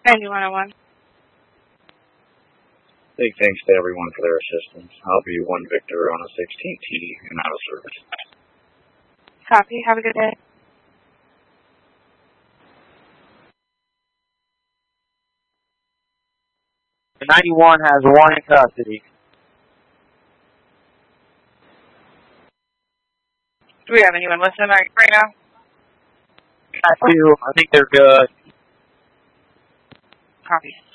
9101. Big thanks to everyone for their assistance. I'll be 1 Victor on a 16T and out of service. Copy. Have a good day. The 91 has 1 in custody. Do we have anyone listening right now? I do. I think they're good. Copy.